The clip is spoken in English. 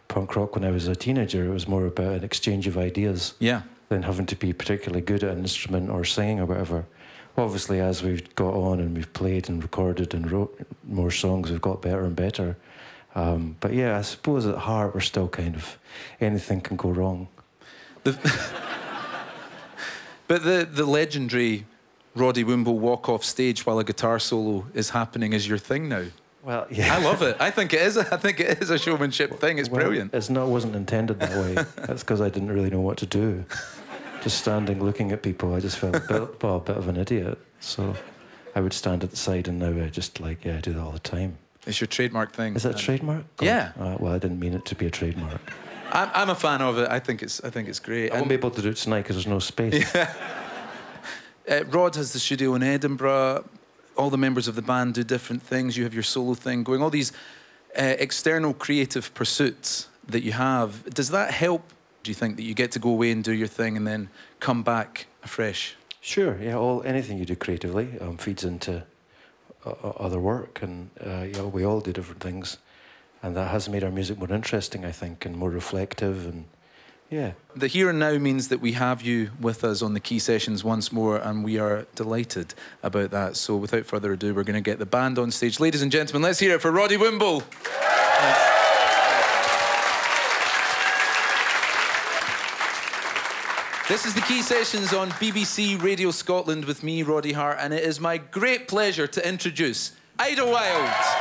punk rock when I was a teenager. It was more about an exchange of ideas than having to be particularly good at an instrument or singing or whatever. Obviously, as we've got on and we've played and recorded and wrote more songs, we've got better and better. But yeah, I suppose at heart we're still kind of, anything can go wrong. But the legendary Roddy Woomble walk off stage while a guitar solo is happening is your thing now. Well, yeah. I love it. I think it is a showmanship thing. It's brilliant. It wasn't intended that way. That's because I didn't really know what to do. Just standing looking at people, I just felt a bit of an idiot. So I would stand at the side, and now I just I do that all the time. It's your trademark thing. Is that a trademark? God. Yeah. Well, I didn't mean it to be a trademark. I'm a fan of it. I think it's great. I won't be able to do it tonight because there's no space. Yeah. Rod has the studio in Edinburgh. All the members of the band do different things. You have your solo thing going. All these external creative pursuits that you have. Does that help, do you think, that you get to go away and do your thing and then come back afresh? Sure, yeah. Anything you do creatively feeds into other work, and we all do different things. And that has made our music more interesting, I think, and more reflective, and yeah. The here and now means that we have you with us on the Key Sessions once more, and we are delighted about that. So without further ado, we're going to get the band on stage. Ladies and gentlemen, let's hear it for Roddy Woomble. This is the Key Sessions on BBC Radio Scotland with me, Roddy Hart, and it is my great pleasure to introduce Idlewild.